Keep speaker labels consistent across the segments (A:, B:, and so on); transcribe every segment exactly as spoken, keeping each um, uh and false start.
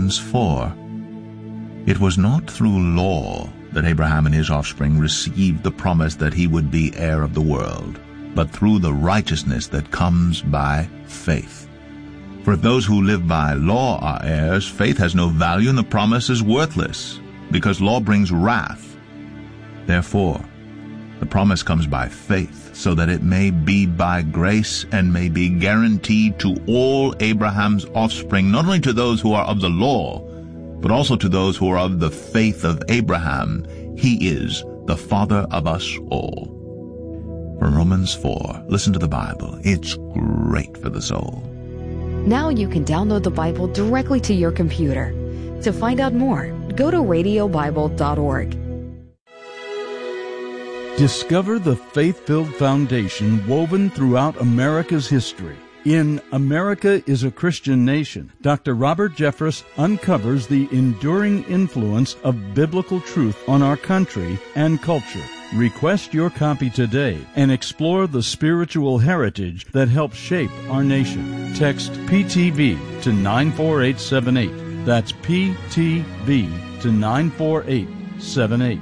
A: Romans four. It was not through law that Abraham and his offspring received the promise that he would be heir of the world, but through the righteousness that comes by faith. For if those who live by law are heirs, faith has no value and the promise is worthless, because law brings wrath. Therefore, the promise comes by faith, so that it may be by grace and may be guaranteed to all Abraham's offspring, not only to those who are of the law, but also to those who are of the faith of Abraham. He is the father of us all. From Romans four, listen to the Bible. It's great for the soul.
B: Now you can download the Bible directly to your computer. To find out more, go to radio bible dot org.
C: Discover the faith-filled foundation woven throughout America's history. In America is a Christian Nation, Doctor Robert Jeffress uncovers the enduring influence of biblical truth on our country and culture. Request your copy today and explore the spiritual heritage that helped shape our nation. Text P T V to nine four eight seven eight. That's P T V to nine four eight seven eight.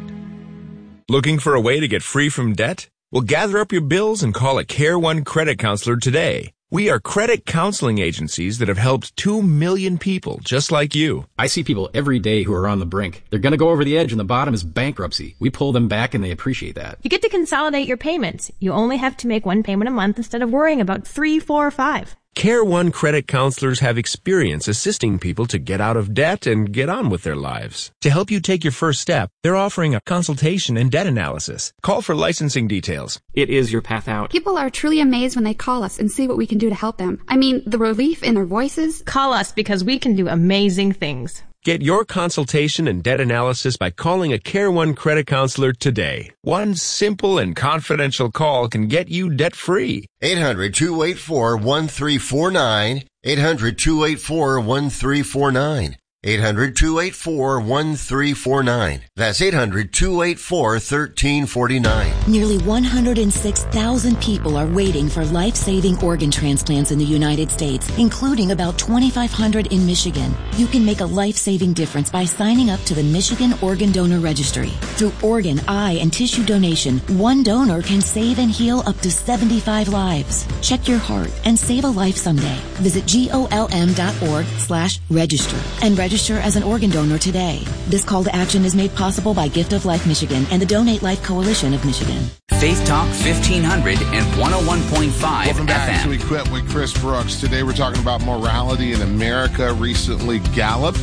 D: Looking for a way to get free from debt? Well, gather up your bills and call a Care One credit counselor today. We are credit counseling agencies that have helped two million people just like you.
E: I see people every day who are on the brink. They're going to go over the edge and the bottom is bankruptcy. We pull them back and they appreciate that.
F: You get to consolidate your payments. You only have to make one payment a month instead of worrying about three, four, or five.
D: Care One credit counselors have experience assisting people to get out of debt and get on with their lives. To help you take your first step, they're offering a consultation and debt analysis. Call for licensing details.
E: It is your path out.
G: People are truly amazed when they call us and see what we can do to help them. I mean, the relief in their voices.
F: Call us because we can do amazing things.
D: Get your consultation and debt analysis by calling a Care One credit counselor today. One simple and confidential call can get you debt-free.
H: eight hundred, two eight four, one three four nine. eight hundred, two eight four, one three four nine. eight hundred, two eight four, one three four nine. That's eight hundred, two eight four, one three four nine.
I: Nearly one hundred six thousand people are waiting for life-saving organ transplants in the United States, including about twenty-five hundred in Michigan. You can make a life-saving difference by signing up to the Michigan Organ Donor Registry. Through organ, eye, and tissue donation, one donor can save and heal up to seventy-five lives. Check your heart and save a life someday. Visit golm.org slash register and register Register as an organ donor today. This call to action is made possible by Gift of Life Michigan and the Donate Life Coalition of Michigan.
J: Faith Talk fifteen hundred and one oh one point five
K: Welcome back
J: F M.
K: to Equip with Chris Brooks. Today we're talking about morality in America. Recently, Gallup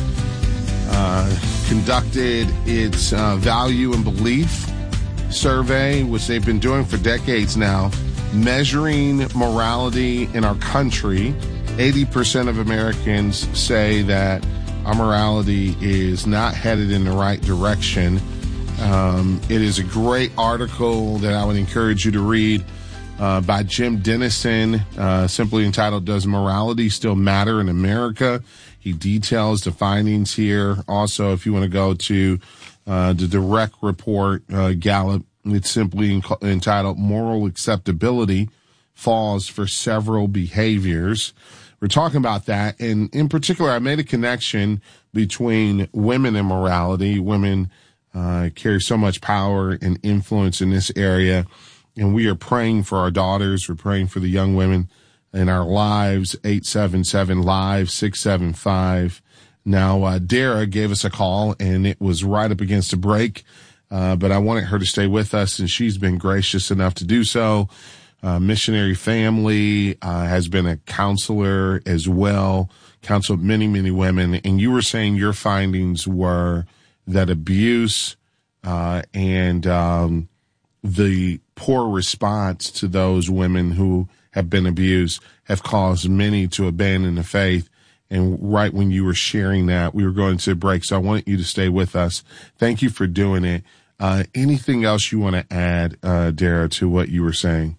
K: uh, conducted its uh, value and belief survey, which they've been doing for decades now, measuring morality in our country. eighty percent of Americans say that our morality is not headed in the right direction. Um, it is a great article that I would encourage you to read uh, by Jim Dennison, uh, simply entitled, Does Morality Still Matter in America? He details the findings here. Also, if you want to go to uh, the direct report, uh, Gallup, it's simply en- entitled Moral Acceptability Falls for Several Behaviors. We're talking about that, and in particular, I made a connection between women and morality. Women uh, carry so much power and influence in this area, and we are praying for our daughters. We're praying for the young women in our lives. eight seven seven live six seven five. Now, uh, Dara gave us a call, and it was right up against a break, uh, but I wanted her to stay with us, and she's been gracious enough to do so. Uh, missionary family, uh, has been a counselor as well, counseled many, many women. And you were saying your findings were that abuse, uh, and, um, the poor response to those women who have been abused have caused many to abandon the faith. And right when you were sharing that, we were going to break. So I want you to stay with us. Thank you for doing it. Uh, anything else you want to add, uh, Dara, to what you were saying?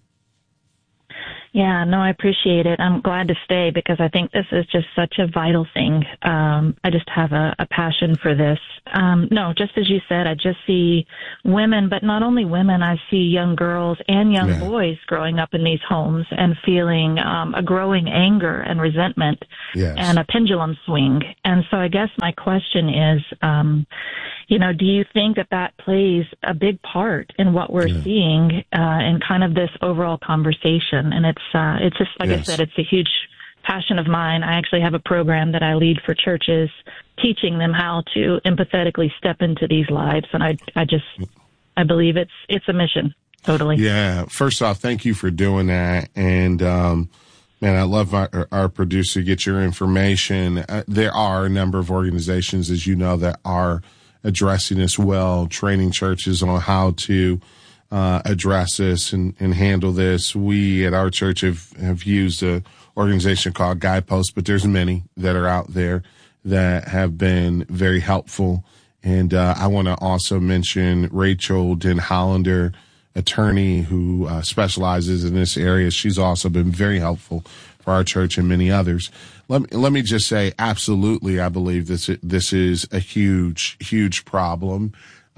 L: Yeah, no, I appreciate it. I'm glad to stay because I think this is just such a vital thing. Um, I just have a, a passion for this. Um, no, just as you said, I just see women, but not only women, I see young girls and young
K: Yeah.
L: boys growing up in these homes and feeling um, a growing anger and resentment
K: Yes.
L: and a pendulum swing. And so I guess my question is, um, you know, do you think that that plays a big part in what we're
K: Yeah.
L: seeing uh, in kind of this overall conversation? And it's uh, it's just, like
K: Yes.
L: I said, it's a huge passion of mine. I actually have a program that I lead for churches, teaching them how to empathetically step into these lives. And I, I just, I believe it's, it's a mission. Totally.
K: Yeah. First off, thank you for doing that. And, um, man, I love our, our producer get your information. Uh, there are a number of organizations, as you know, that are addressing this well, training churches on how to, uh, address this and, and handle this. We at our church have, have used a organization called Guidepost, but there's many that are out there that have been very helpful. And uh, I want to also mention Rachel Den Hollander, attorney who uh, specializes in this area. She's also been very helpful for our church and many others. Let me, let me just say, absolutely, I believe this, this is a huge, huge problem.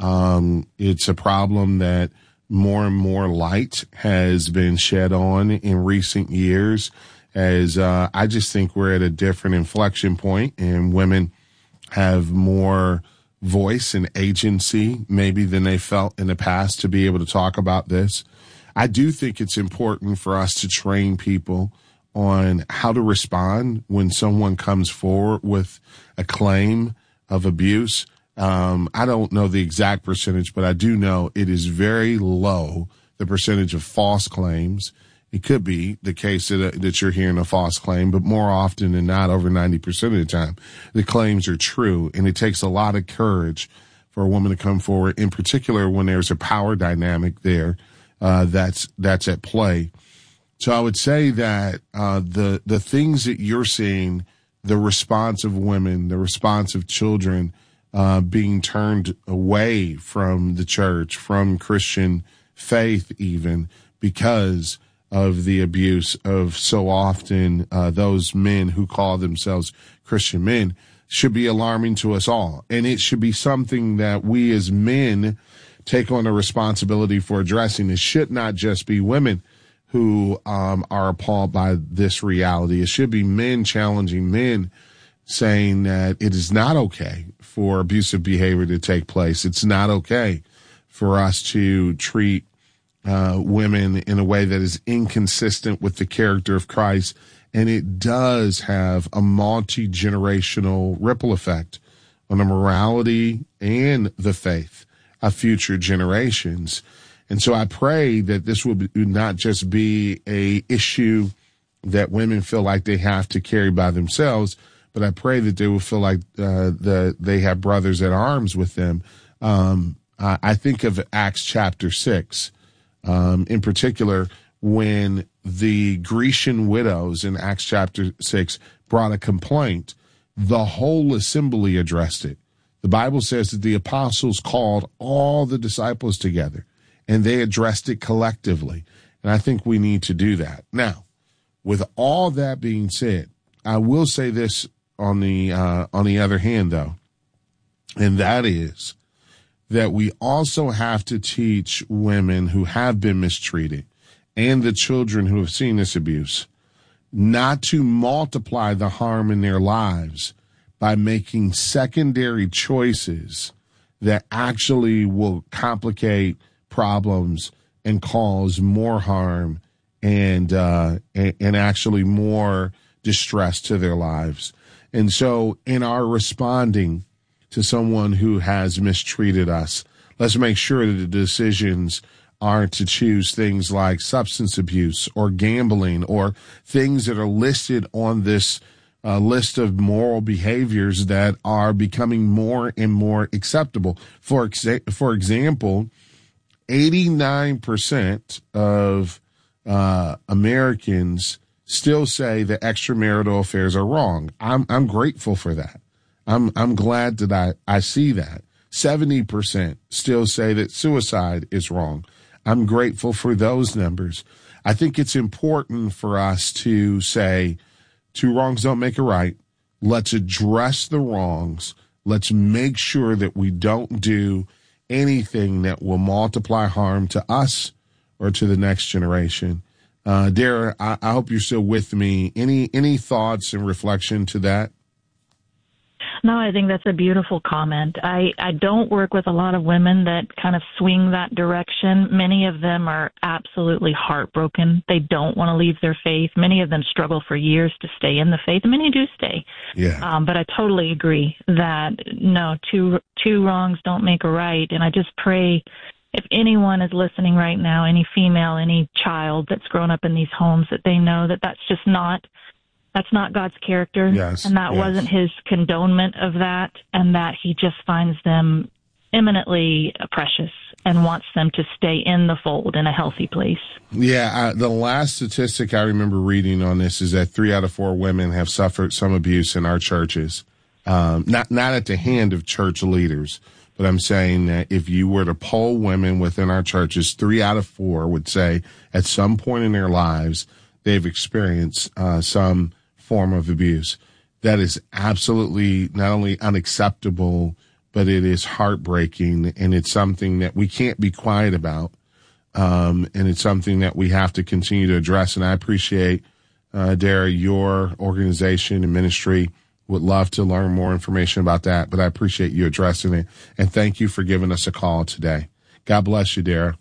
K: Um, it's a problem that more and more light has been shed on in recent years. As uh, I just think we're at a different inflection point, and women have more voice and agency maybe than they felt in the past to be able to talk about this. I do think it's important for us to train people on how to respond when someone comes forward with a claim of abuse. Um, I don't know the exact percentage, but I do know it is very low, the percentage of false claims. It could be the case that, that you're hearing a false claim, but more often than not, over ninety percent of the time, the claims are true. And it takes a lot of courage for a woman to come forward, in particular when there's a power dynamic there uh, that's that's at play. So I would say that uh, the the things that you're seeing, the response of women, the response of children uh, being turned away from the church, from Christian faith even, because of the abuse of so often uh, those men who call themselves Christian men, should be alarming to us all. And it should be something that we as men take on a responsibility for addressing. It should not just be women who um, are appalled by this reality. It should be men challenging men, saying that it is not okay for abusive behavior to take place. It's not okay for us to treat Uh, women in a way that is inconsistent with the character of Christ. And it does have a multi-generational ripple effect on the morality and the faith of future generations. And so I pray that this will be, not just be a issue that women feel like they have to carry by themselves, but I pray that they will feel like uh, the, they have brothers at arms with them. Um, I, I think of Acts chapter six. Um, in particular, when the Grecian widows in Acts chapter six brought a complaint, the whole assembly addressed it. The Bible says that the apostles called all the disciples together and they addressed it collectively. And I think we need to do that. Now, with all that being said, I will say this on the, uh, on the other hand, though, and that is that we also have to teach women who have been mistreated and the children who have seen this abuse not to multiply the harm in their lives by making secondary choices that actually will complicate problems and cause more harm and, uh, and, and actually more distress to their lives. And so in our responding to someone who has mistreated us, let's make sure that the decisions aren't to choose things like substance abuse or gambling or things that are listed on this uh, list of moral behaviors that are becoming more and more acceptable. For exa- for example, eighty-nine percent of uh, Americans still say that extramarital affairs are wrong. I'm I'm grateful for that. I'm I'm glad that I, I see that. seventy percent still say that suicide is wrong. I'm grateful for those numbers. I think it's important for us to say two wrongs don't make a right. Let's address the wrongs. Let's make sure that we don't do anything that will multiply harm to us or to the next generation. Uh, Dara, I, I hope you're still with me. Any any thoughts and reflection to that?
L: No, I think that's a beautiful comment. I, I don't work with a lot of women that kind of swing that direction. Many of them are absolutely heartbroken. They don't want to leave their faith. Many of them struggle for years to stay in the faith. Many do stay.
K: Yeah.
L: Um, but I totally agree that, no, two two wrongs don't make a right. And I just pray if anyone is listening right now, any female, any child that's grown up in these homes, that they know that that's just not That's not God's character,
K: yes,
L: and that
K: yes.
L: wasn't his condonement of that, and that he just finds them eminently precious and wants them to stay in the fold in a healthy place.
K: Yeah, uh, the last statistic I remember reading on this is that three out of four women have suffered some abuse in our churches, um, not not at the hand of church leaders, but I'm saying that if you were to poll women within our churches, three out of four would say at some point in their lives they've experienced uh, some form of abuse. That is absolutely not only unacceptable, but it is heartbreaking, and it's something that we can't be quiet about, um, and it's something that we have to continue to address. And I appreciate, uh, Dara, your organization and ministry. Would love to learn more information about that, but I appreciate you addressing it, and thank you for giving us a call today. God bless you, Dara.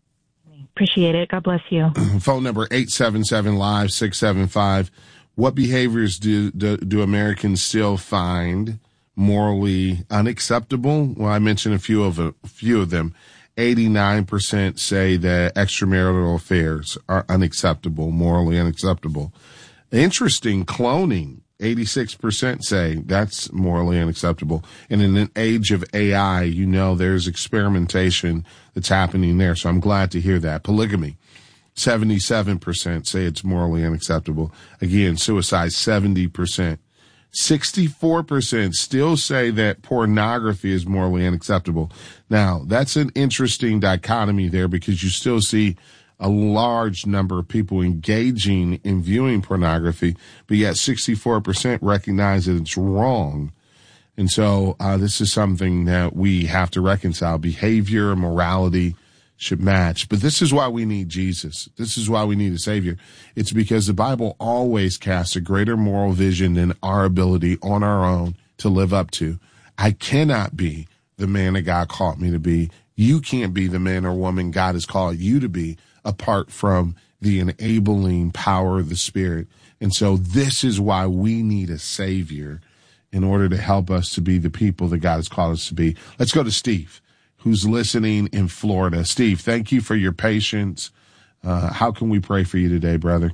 L: Appreciate it. God bless you.
K: Phone number eight seven seven, live, six seven five. What behaviors do, do do Americans still find morally unacceptable? Well, I mentioned a few of a few of them. eighty-nine percent say that extramarital affairs are unacceptable, morally unacceptable. Interesting, cloning. eighty-six percent say that's morally unacceptable. And in an age of A I, you know there's experimentation that's happening there. So I'm glad to hear that. Polygamy. seventy-seven percent say it's morally unacceptable. Again, suicide, seventy percent. sixty-four percent still say that pornography is morally unacceptable. Now, that's an interesting dichotomy there because you still see a large number of people engaging in viewing pornography, but yet sixty-four percent recognize that it's wrong. And so uh, this is something that we have to reconcile. Behavior and morality should match. But this is why we need Jesus. This is why we need a Savior. It's because the Bible always casts a greater moral vision than our ability on our own to live up to. I cannot be the man that God called me to be. You can't be the man or woman God has called you to be apart from the enabling power of the Spirit. And so this is why we need a Savior in order to help us to be the people that God has called us to be. Let's go to Steve, who's listening in Florida. Steve, thank you for your patience. Uh, how can we pray for you today, brother?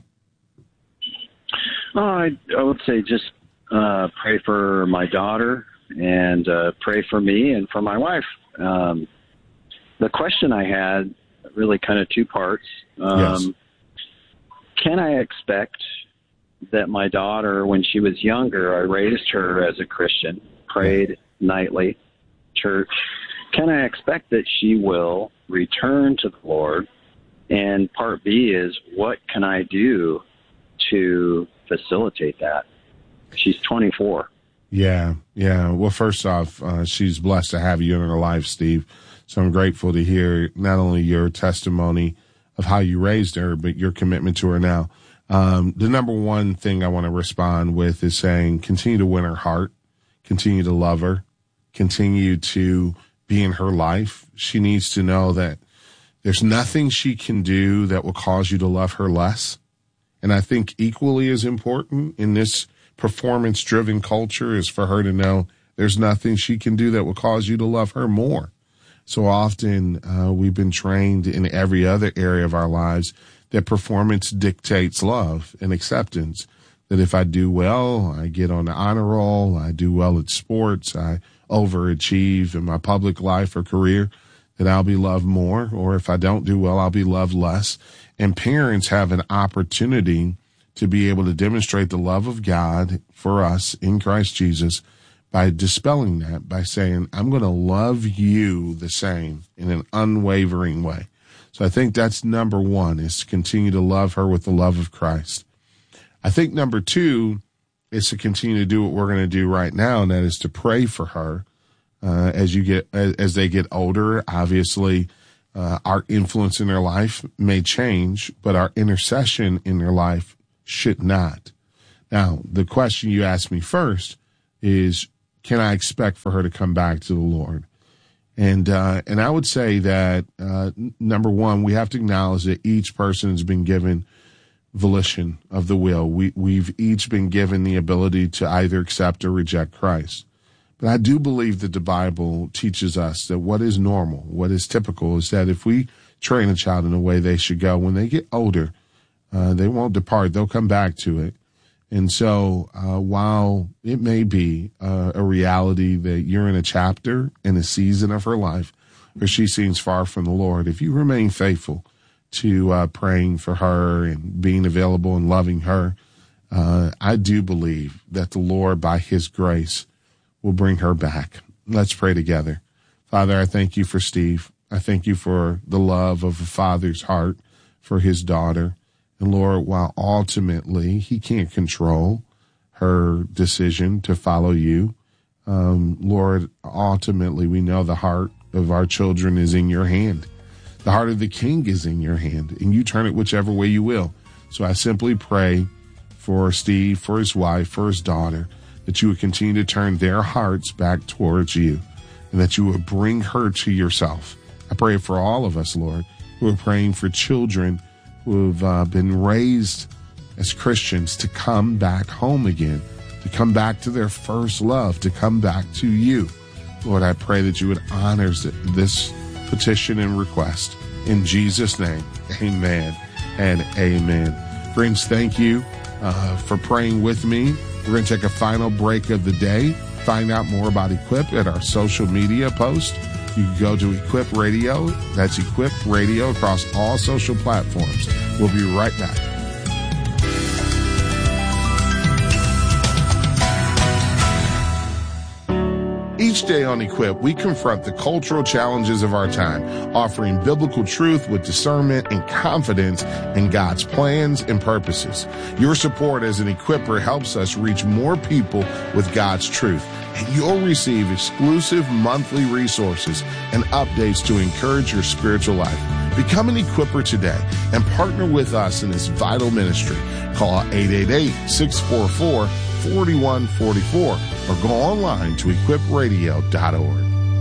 M: Uh, I, I would say just uh, pray for my daughter and uh, pray for me and for my wife. Um, the question I had, really kind of two parts. Um,
K: yes.
M: Can I expect that my daughter, when she was younger, I raised her as a Christian, prayed nightly, church. Can I expect that she will return to the Lord? And part B is, what can I do to facilitate that? She's twenty-four.
K: Yeah, yeah. Well, first off, uh, she's blessed to have you in her life, Steve. So I'm grateful to hear not only your testimony of how you raised her, but your commitment to her now. Um, the number one thing I want to respond with is saying continue to win her heart, continue to love her, continue to be in her life. She needs to know that there's nothing she can do that will cause you to love her less. And I think equally as important in this performance-driven culture is for her to know there's nothing she can do that will cause you to love her more. So often uh, we've been trained in every other area of our lives that performance dictates love and acceptance. That if I do well, I get on the honor roll, I do well at sports, I overachieve in my public life or career, that I'll be loved more. Or if I don't do well, I'll be loved less. And parents have an opportunity to be able to demonstrate the love of God for us in Christ Jesus by dispelling that, by saying, I'm going to love you the same in an unwavering way. So I think that's number one, is to continue to love her with the love of Christ. I think number two is to continue to do what we're going to do right now, and that is to pray for her uh, as you get as, as they get older. Obviously, uh, our influence in their life may change, but our intercession in their life should not. Now, the question you asked me first is, can I expect for her to come back to the Lord? And uh, and I would say that, uh, number one, we have to acknowledge that each person has been given volition of the will. We, we've each been given the ability to either accept or reject Christ. But I do believe that the Bible teaches us that what is normal, what is typical, is that if we train a child in the way they should go, when they get older, uh, they won't depart. They'll come back to it. And so uh, while it may be uh, a reality that you're in a chapter in a season of her life where she seems far from the Lord, if you remain faithful to uh, praying for her and being available and loving her, uh, I do believe that the Lord, by his grace, will bring her back. Let's pray together. Father, I thank you for Steve. I thank you for the love of a father's heart for his daughter. And Lord, while ultimately he can't control her decision to follow you, um, Lord, ultimately we know the heart of our children is in your hand. The heart of the king is in your hand, and you turn it whichever way you will. So I simply pray for Steve, for his wife, for his daughter, that you would continue to turn their hearts back towards you, and that you would bring her to yourself. I pray for all of us, Lord, who are praying for children who have uh, been raised as Christians to come back home again, to come back to their first love, to come back to you. Lord, I pray that you would honor this petition and request. In Jesus' name, amen and amen. Friends, thank you uh, for praying with me. We're going to take a final break of the day. Find out more about Equip at our social media post. You can go to Equip Radio. That's Equip Radio across all social platforms. We'll be right back. Each day on Equip, we confront the cultural challenges of our time, offering biblical truth with discernment and confidence in God's plans and purposes. Your support as an Equipper helps us reach more people with God's truth, and you'll receive exclusive monthly resources and updates to encourage your spiritual life. Become an Equipper today and partner with us in this vital ministry. Call eight eight eight, six four four, four one four four or go online to equip radio dot org.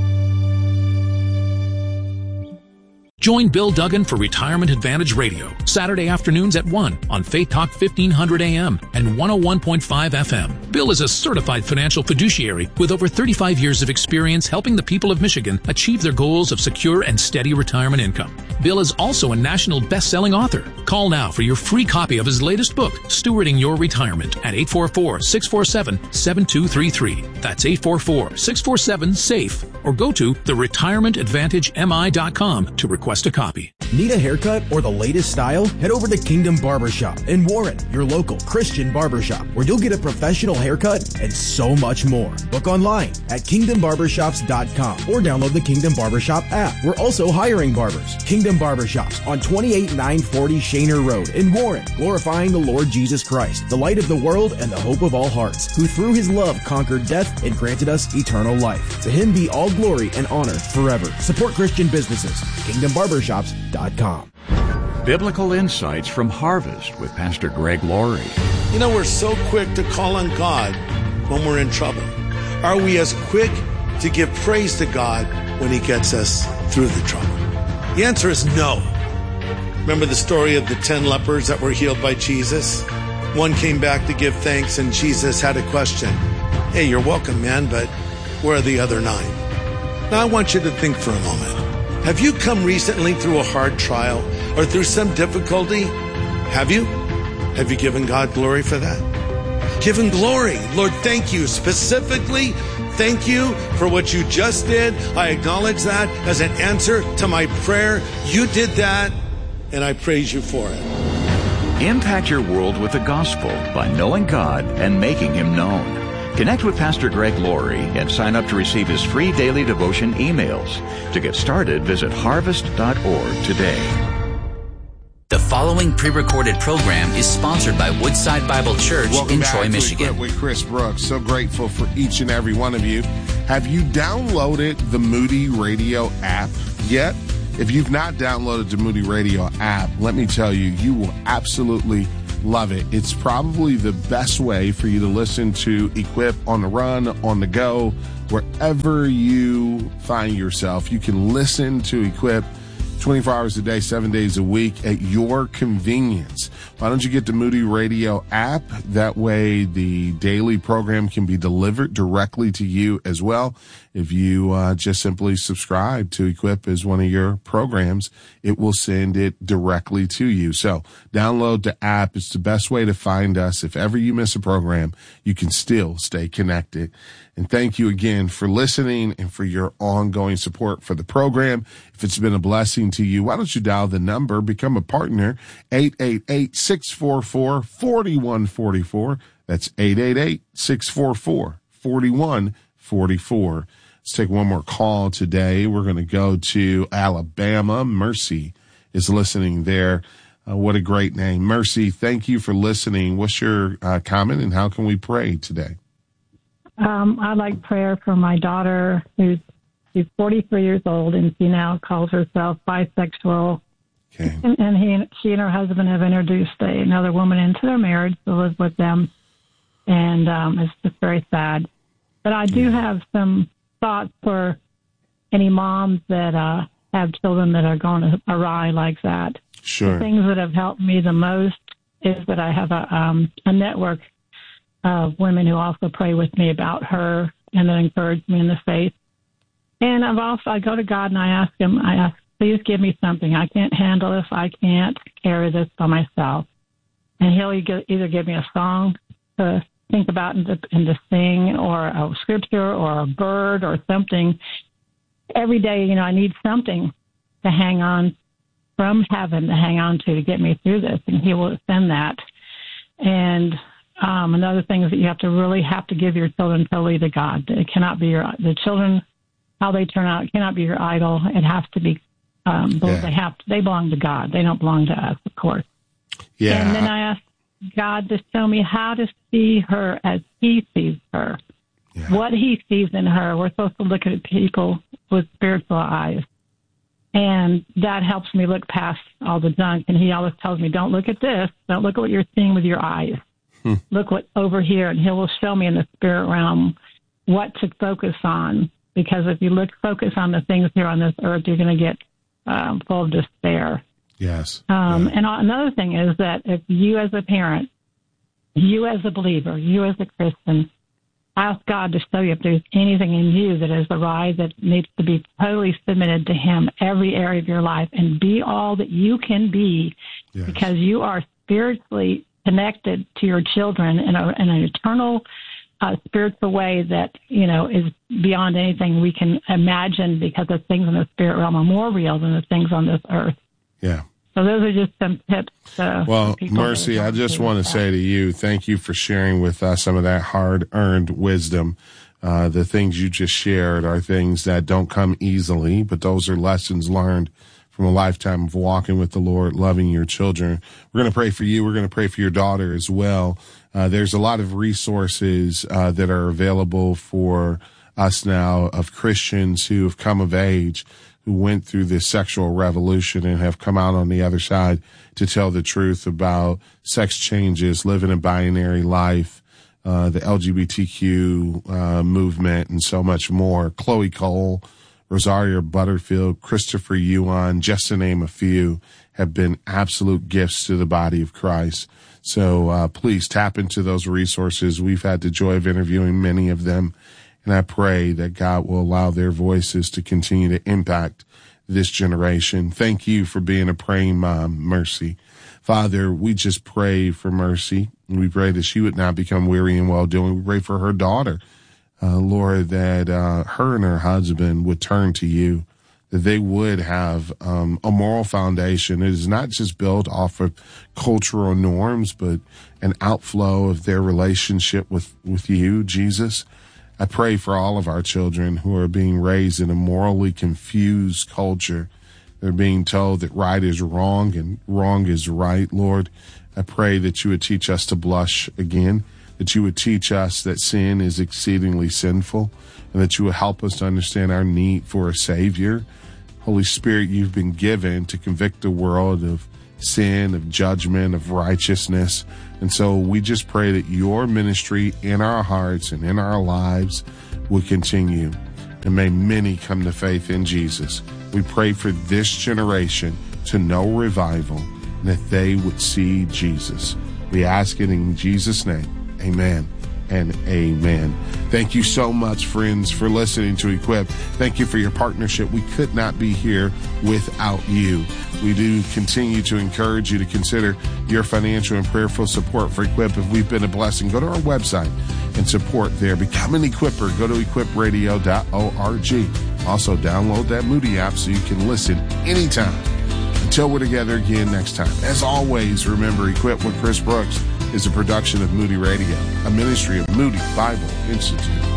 N: Join Bill Duggan for Retirement Advantage Radio, Saturday afternoons at one on Faith Talk fifteen hundred A M and one oh one point five F M. Bill is a certified financial fiduciary with over thirty-five years of experience helping the people of Michigan achieve their goals of secure and steady retirement income. Bill is also a national best-selling author. Call now for your free copy of his latest book, Stewarding Your Retirement, at eight four four, six four seven, seven two three three. That's eight four four, six four seven, SAFE. Or go to the retirement advantage M I dot com to request a copy.
O: Need a haircut or the latest style? Head over to Kingdom Barbershop in Warren, your local Christian barbershop, where you'll get a professional haircut and so much more. Book online at kingdom barbershops dot com or download the Kingdom Barbershop app. We're also hiring barbers. Kingdom Barbershops on twenty-eight nine forty Shaner Road in Warren, glorifying the Lord Jesus Christ, the light of the world and the hope of all hearts, who through his love conquered death and granted us eternal life. To him be all glory and honor forever. Support Christian businesses. kingdom barbershops dot com.
P: Biblical insights from Harvest with Pastor Greg Laurie.
Q: You know, we're so quick to call on God when we're in trouble. Are we as quick to give praise to God when he gets us through the trouble? The answer is no. Remember the story of the ten lepers that were healed by Jesus? One came back to give thanks, and Jesus had a question. Hey, you're welcome, man, but where are the other nine? Now I want you to think for a moment. Have you come recently through a hard trial or through some difficulty? Have you? Have you given God glory for that? Given glory. Lord, thank you. Specifically, thank you for what you just did. I acknowledge that as an answer to my prayer. You did that, and I praise you for it.
P: Impact your world with the gospel by knowing God and making him known. Connect with Pastor Greg Laurie and sign up to receive his free daily devotion emails. To get started, visit harvest dot org today.
J: The following pre-recorded program is sponsored by Woodside Bible Church
K: Welcome
J: in
K: back
J: Troy,
K: to
J: Michigan.
K: Equip with Chris Brooks. So grateful for each and every one of you. Have you downloaded the Moody Radio app yet? If you've not downloaded the Moody Radio app, let me tell you, you will absolutely love it. It's probably the best way for you to listen to Equip on the run, on the go, wherever you find yourself. You can listen to Equip twenty-four hours a day, seven days a week at your convenience. Why don't you get the Moody Radio app? That way the daily program can be delivered directly to you as well. If you uh, just simply subscribe to Equip as one of your programs, it will send it directly to you. So download the app. It's the best way to find us. If ever you miss a program, you can still stay connected. And thank you again for listening and for your ongoing support for the program. If it's been a blessing to you, why don't you dial the number, become a partner, eight eight eight, six four four, four one four four. That's eight eight eight, six four four, four one four four. Let's take one more call today. We're going to go to Alabama. Mercy is listening there. Uh, what a great name. Mercy, thank you for listening. What's your uh, comment and how can we pray today?
R: Um, I'd like prayer for my daughter, who's she's forty-three years old, and she now calls herself bisexual.
K: Okay.
R: And, and he, she and her husband have introduced a, another woman into their marriage to live with them, and um, it's just very sad. But I do have some thoughts for any moms that uh, have children that are going awry like that.
K: Sure.
R: The things that have helped me the most is that I have a, um, a network of women who also pray with me about her and that encourage me in the faith. And I've also, I go to God and I ask him, I ask, please give me something. I can't handle this. I can't carry this by myself. And he'll either give me a song to think about and to, and to sing, or a scripture or a bird or something. Every day, you know, I need something to hang on from heaven to hang on to to get me through this. And he will send that. And Um, another thing is that you have to really have to give your children totally to God. It cannot be your, the children, how they turn out, cannot be your idol. It has to be, um, yeah. they have, to, they belong to God. They don't belong to us, of course.
K: Yeah.
R: And then I asked God to show me how to see her as he sees her. Yeah. What he sees in her. We're supposed to look at people with spiritual eyes. And that helps me look past all the junk. And he always tells me, don't look at this. Don't look at what you're seeing with your eyes. Hmm. Look what over here, and he will show me in the spirit realm what to focus on. Because if you look, focus on the things here on this earth, you're going to get um, full of despair.
K: Yes.
R: Um,
K: yeah.
R: And another thing is that if you as a parent, you as a believer, you as a Christian, ask God to show you if there's anything in you that is awry that needs to be totally submitted to him, every area of your life, and be all that you can be, yes. because you are spiritually connected to your children in, a, in an eternal uh, spiritual way that, you know, is beyond anything we can imagine, because the things in the spirit realm are more real than the things on this earth.
K: Yeah.
R: So those are just some tips. Uh,
K: well, Mercy, I just want to say to you, thank you for sharing with us some of that hard-earned wisdom. Uh, the things you just shared are things that don't come easily, but those are lessons learned from a lifetime of walking with the Lord, loving your children. We're going to pray for you. We're going to pray for your daughter as well. Uh, there's a lot of resources uh, that are available for us now of Christians who have come of age, who went through this sexual revolution and have come out on the other side to tell the truth about sex changes, living a binary life, uh, the L G B T Q uh, movement, and so much more. Chloe Cole, Rosaria Butterfield, Christopher Yuan, just to name a few, have been absolute gifts to the body of Christ. So uh, please tap into those resources. We've had the joy of interviewing many of them, and I pray that God will allow their voices to continue to impact this generation. Thank you for being a praying mom, Mercy. Father, we just pray for Mercy. We pray that she would not become weary in well-doing. We pray for her daughter. Uh, Lord, that uh, her and her husband would turn to you, that they would have um, a moral foundation. It is not just built off of cultural norms, but an outflow of their relationship with, with you, Jesus. I pray for all of our children who are being raised in a morally confused culture, They're being told that right is wrong and wrong is right. Lord, I pray that you would teach us to blush again, that you would teach us that sin is exceedingly sinful, and that you would help us to understand our need for a Savior. Holy Spirit, you've been given to convict the world of sin, of judgment, of righteousness. And so we just pray that your ministry in our hearts and in our lives will continue. And may many come to faith in Jesus. We pray for this generation to know revival and that they would see Jesus. We ask it in Jesus' name. Amen and amen. Thank you so much, friends, for listening to Equip. Thank you for your partnership. We could not be here without you. We do continue to encourage you to consider your financial and prayerful support for Equip. If we've been a blessing, go to our website and support there. Become an Equipper. Go to equip radio dot org. Also, download that Moody app so you can listen anytime. Until we're together again next time. As always, remember, Equip with Chris Brooks is a production of Moody Radio, a ministry of Moody Bible Institute.